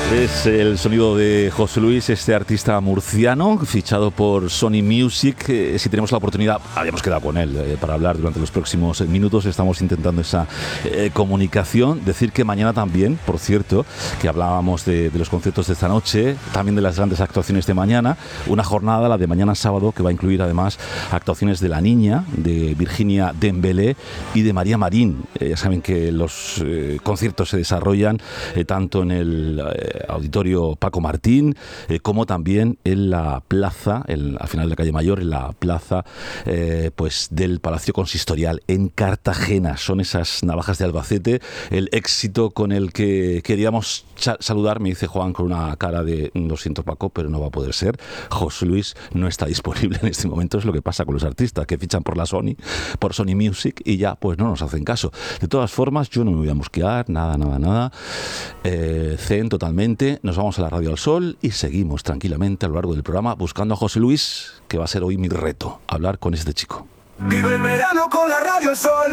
Es el sonido de José Luis, este artista murciano, fichado por Sony Music. Si tenemos la oportunidad, habíamos quedado con él para hablar durante los próximos minutos. Estamos intentando esa comunicación. Decir que mañana también, por cierto, que hablábamos de los conciertos de esta noche, también de las grandes actuaciones de mañana. Una jornada, la de mañana sábado, que va a incluir además actuaciones de La Niña, de Virginia Dembélé y de María Marín. Ya saben que los conciertos se desarrollan tanto en el Auditorio Paco Martín, como también en la plaza, al final de la calle Mayor, en la plaza pues del Palacio Consistorial en Cartagena. Son esas navajas de Albacete, el éxito con el que queríamos saludar, me dice Juan con una cara de lo siento Paco, pero no va a poder ser. José Luis no está disponible en este momento, es lo que pasa con los artistas que fichan por Sony Music y ya pues no nos hacen caso. De todas formas, yo no me voy a mosquear, nada. Zen totalmente. Nos vamos a la Radio al Sol y seguimos tranquilamente a lo largo del programa buscando a José Luis, que va a ser hoy mi reto, hablar con este chico. Vive el verano con la Radio al Sol.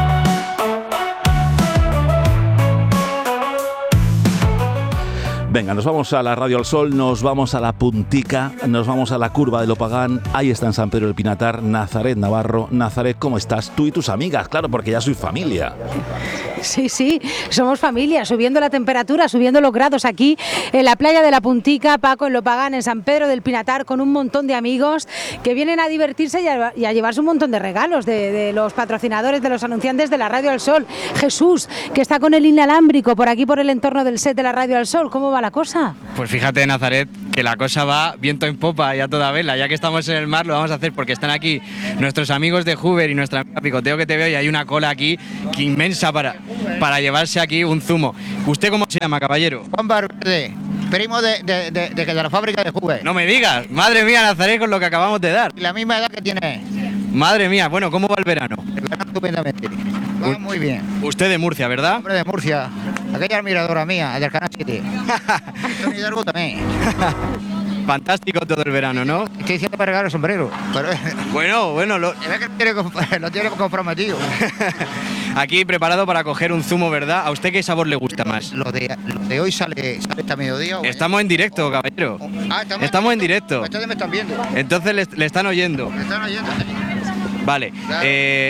Venga, nos vamos a la Radio al Sol, nos vamos a la Puntica, nos vamos a la Curva de Lopagán. Ahí está en San Pedro del Pinatar, Nazaret Navarro. Nazaret, ¿cómo estás? Tú y tus amigas, claro, porque ya sois familia. Sí, somos familia, subiendo la temperatura, subiendo los grados aquí en la playa de la Puntica, Paco, en Lopagán, en San Pedro del Pinatar, con un montón de amigos que vienen a divertirse y a llevarse un montón de regalos de los patrocinadores, de los anunciantes de la Radio al Sol. Jesús, que está con el inalámbrico por aquí, por el entorno del set de la Radio al Sol. ¿Cómo va la cosa? Pues fíjate, Nazaret, que la cosa va viento en popa y a toda vela. Ya que estamos en el mar, lo vamos a hacer porque están aquí nuestros amigos de Hoover y nuestra amiga Picoteo, que te veo, y hay una cola aquí que inmensa para llevarse aquí un zumo. ¿Usted cómo se llama, caballero? Juan Barberde, primo de la fábrica de Hoover. No me digas, madre mía, Nazaret, con lo que acabamos de dar. Y la misma edad que tiene. Madre mía, bueno, ¿cómo va el verano? El verano estupendamente. Va muy bien. Usted de Murcia, ¿verdad? Hombre de Murcia, aquella admiradora mía, del Canal 7. Tony Hidalgo también. Fantástico todo el verano, ¿no? Estoy diciendo para regalar el sombrero. Pero Bueno, lo tiene comprometido. Aquí preparado para coger un zumo, ¿verdad? ¿A usted qué sabor le gusta más? Lo de hoy sale esta mediodía. Estamos en directo, caballero. Estamos en directo. Ustedes me están viendo. Entonces le están oyendo. Me están oyendo. Vale. Claro.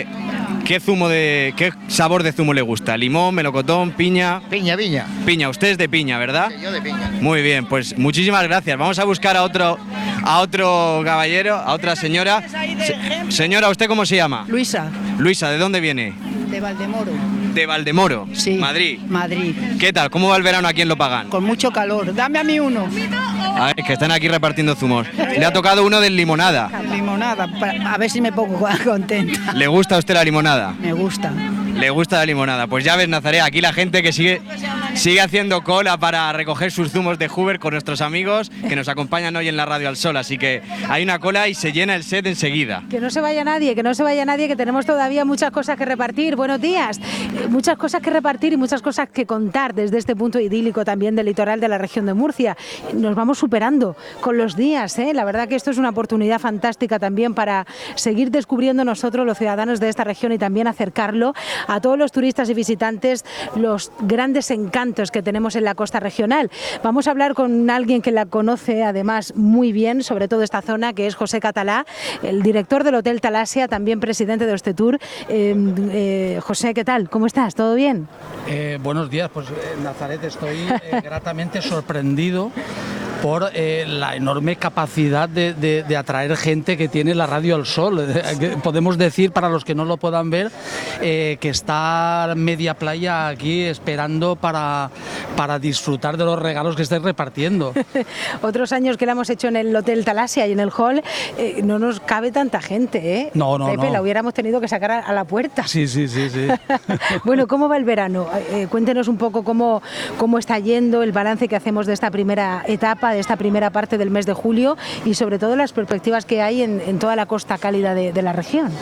¿Qué sabor de zumo le gusta? ¿Limón, melocotón, piña? Piña. Piña, usted es de piña, ¿verdad? Sí, yo de piña. Muy bien, pues muchísimas gracias. Vamos a buscar a otro caballero, a otra señora. Señora, ¿usted cómo se llama? Luisa, Luisa, ¿de dónde viene? de Valdemoro. De Valdemoro, Sí. Madrid. Madrid. ¿Qué tal? ¿Cómo va el verano aquí en Lopagán? Con mucho calor. Dame a mí uno. A ver, que están aquí repartiendo zumos. Le ha tocado uno de limonada. Limonada, a ver si me pongo contenta. ¿Le gusta a usted la limonada? Me gusta. Le gusta la limonada. Pues ya ves, Nazaret, aquí la gente que sigue haciendo cola para recoger sus zumos de Hoover con nuestros amigos que nos acompañan hoy en la Radio al Sol. Así que hay una cola y se llena el set enseguida. Que no se vaya nadie, que tenemos todavía muchas cosas que repartir. Buenos días. Muchas cosas que repartir y muchas cosas que contar desde este punto idílico también del litoral de la región de Murcia. Nos vamos superando con los días, ¿eh? La verdad que esto es una oportunidad fantástica también para seguir descubriendo nosotros, los ciudadanos de esta región, y también acercarlo a todos los turistas y visitantes, los grandes encantos que tenemos en la costa regional. Vamos a hablar con alguien que la conoce además muy bien, sobre todo esta zona, que es José Catalá, el director del Hotel Talasia, también presidente de Ostetur. José, ¿qué tal? ¿Cómo estás? ¿Todo bien? Buenos días, pues Nazaret, estoy gratamente sorprendido por la enorme capacidad de atraer gente que tiene la Radio al Sol. Podemos decir, para los que no lo puedan ver, que está media playa aquí esperando para disfrutar de los regalos que estáis repartiendo. Otros años que la hemos hecho en el Hotel Talasia y en el hall, no nos cabe tanta gente, ¿eh? No. Pepe, la hubiéramos tenido que sacar a la puerta. Sí. Bueno, ¿cómo va el verano? Cuéntenos un poco cómo está yendo, el balance que hacemos de esta primera etapa, de esta primera parte del mes de julio, y sobre todo las perspectivas que hay en toda la costa cálida de la región.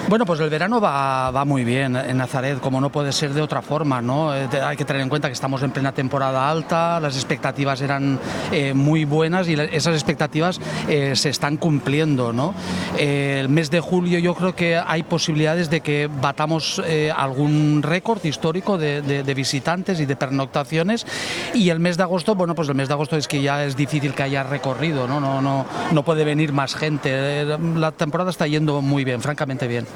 Bueno, pues el verano va muy bien en Nazaret, como no puede ser de otra forma, ¿no? Hay que tener en cuenta que estamos en plena temporada alta, las expectativas eran muy buenas y esas expectativas se están cumpliendo, ¿no? El mes de julio yo creo que hay posibilidades de que batamos algún récord histórico de visitantes y de pernoctaciones, y el mes de agosto, bueno, pues el mes de agosto es que ya es difícil que haya recorrido, ¿no? No puede venir más gente. La temporada está yendo muy bien, francamente bien.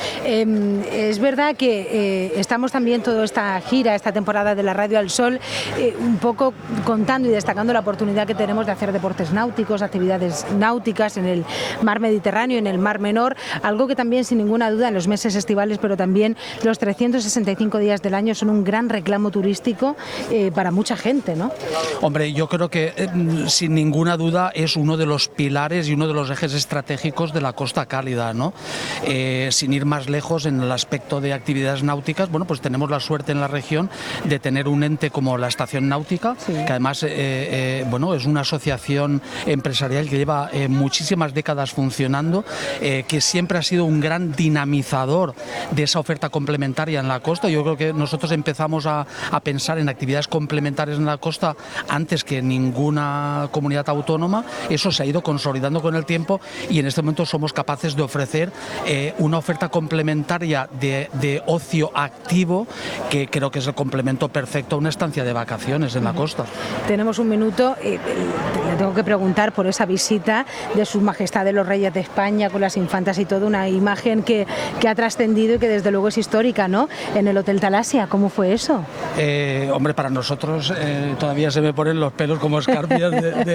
Es verdad que estamos también toda esta gira, esta temporada de la Radio al Sol, un poco contando y destacando la oportunidad que tenemos de hacer deportes náuticos, actividades náuticas en el mar Mediterráneo, en el mar Menor, algo que también sin ninguna duda en los meses estivales, pero también los 365 días del año son un gran reclamo turístico para mucha gente, ¿no? Hombre, yo creo que sin ninguna duda es uno de los pilares y uno de los ejes estratégicos de la Costa Cálida, ¿no? Sin ir más lejos en el aspecto de actividades náuticas, bueno, pues tenemos la suerte en la región de tener un ente como la Estación Náutica, sí, que además bueno, es una asociación empresarial que lleva muchísimas décadas funcionando, que siempre ha sido un gran dinamizador de esa oferta complementaria en la costa. Yo creo que nosotros empezamos a pensar en actividades complementarias en la costa antes que ninguna comunidad autónoma. Eso se ha ido consolidando con el tiempo y en este momento somos capaces de ofrecer una oferta complementaria de ocio activo, que creo que es el complemento perfecto a una estancia de vacaciones en la costa. Tenemos un minuto, le tengo que preguntar por esa visita de Sus Majestades los Reyes de España con las infantas y todo, una imagen que ha trascendido y que desde luego es histórica, ¿no? En el Hotel Talasia, ¿cómo fue eso? Hombre, para nosotros todavía se me ponen los pelos como escarpias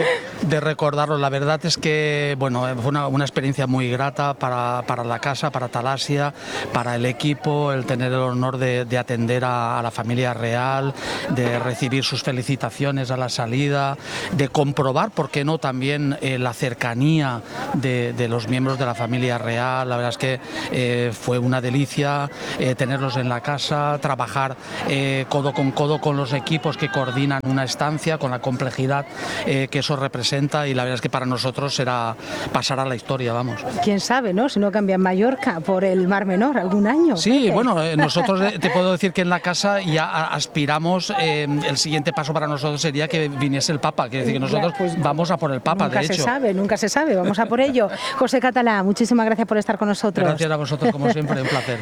de recordarlo. La verdad es que, bueno, fue una experiencia muy grata para la casa, para Talasia, para el equipo, el tener el honor de atender a la familia real, de recibir sus felicitaciones a la salida, de comprobar, ¿por qué no?, también la cercanía de los miembros de la familia real. La verdad es que fue una delicia tenerlos en la casa, trabajar codo con codo con los equipos que coordinan una estancia, con la complejidad que eso representa, y la verdad es que para nosotros será pasar a la historia, vamos. ¿Quién sabe, no? Si no cambia en Mallorca por el Mar Menor algún año. Sí, bueno, nosotros te puedo decir que en la casa ya aspiramos, el siguiente paso para nosotros sería que viniese el Papa, quiere decir que nosotros vamos a por el Papa, de hecho. Nunca se sabe, vamos a por ello. José Catalá, muchísimas gracias por estar con nosotros. Gracias a vosotros, como siempre, un placer.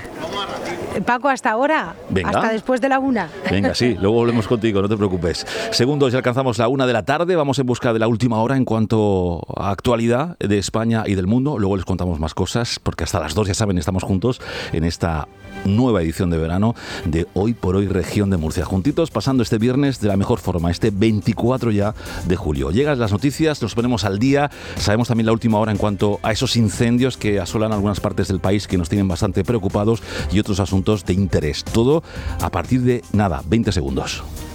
Paco, hasta ahora. Venga. Hasta después de la 1. Venga, sí, luego volvemos contigo, no te preocupes. Segundos, ya alcanzamos la 1 de la tarde, vamos en busca de la última hora en cuanto a actualidad de España y del mundo. Luego les contamos más cosas, porque hasta las 2, ya saben, estamos juntos en esta nueva edición de verano de Hoy por Hoy Región de Murcia. Juntitos, pasando este viernes de la mejor forma, este 24 ya de julio. Llegan las noticias, nos ponemos al día, sabemos también la última hora en cuanto a esos incendios que asolan algunas partes del país que nos tienen bastante preocupados y otros asuntos de interés. Todo a partir de, 20 segundos.